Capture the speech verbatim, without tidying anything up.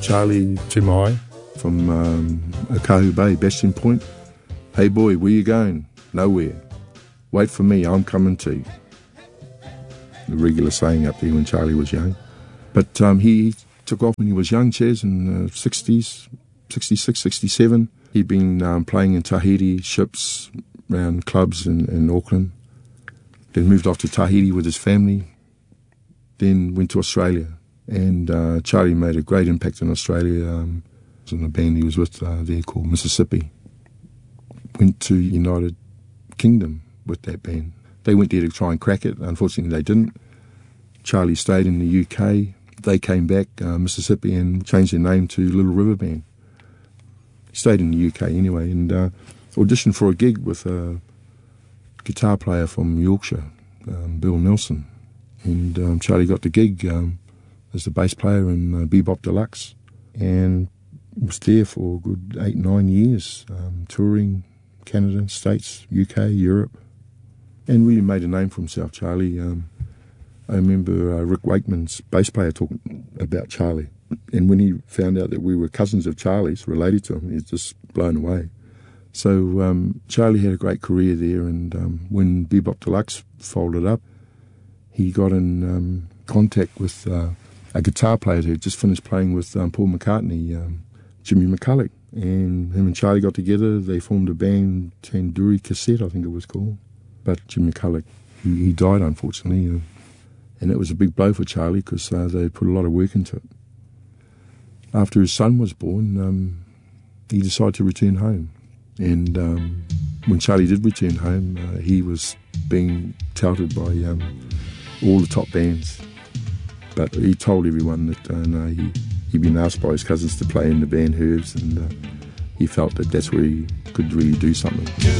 Charlie Timai from um, Okahu Bay, Bastion Point. Hey boy, where you going? Nowhere. Wait for me, I'm coming too. The regular saying up there when Charlie was young. But um, he took off when he was young, Chaz, in the sixties, sixty-six, sixty-seven. He'd been um, playing in Tahiti, ships, around clubs in, in Auckland. Then moved off to Tahiti with his family. Then went to Australia. And uh, Charlie made a great impact in Australia. Um, was in a band he was with uh, there called Mississippi. Went to United Kingdom with that band. They went there to try and crack it. Unfortunately, they didn't. Charlie stayed in the U K. They came back, uh, Mississippi, and changed their name to Little River Band. He stayed in the U K anyway, and uh, auditioned for a gig with a guitar player from Yorkshire, um, Bill Nelson. And um, Charlie got the gig um, as the bass player in uh, Bebop Deluxe, and was there for a good eight, nine years, um, touring Canada, States, U K, Europe, and really made a name for himself, Charlie. Um, I remember uh, Rick Wakeman's bass player talking about Charlie, and when he found out that we were cousins of Charlie's, related to him, he was just blown away. So um, Charlie had a great career there, and um, when Bebop Deluxe folded up, he got in um, contact with uh, a guitar player who had just finished playing with um, Paul McCartney, um, Jimmy McCulloch, and him and Charlie got together. They formed a band, Tandoori Cassette, I think it was called. But Jimmy McCulloch, he, he died unfortunately, uh, and it was a big blow for Charlie because uh, they put a lot of work into it. After his son was born, um, he decided to return home. And um, when Charlie did return home, uh, he was being touted by um, all the top bands. But he told everyone that uh, no, he, he'd been asked by his cousins to play in the band Herbs, and uh, he felt that that's where he could really do something.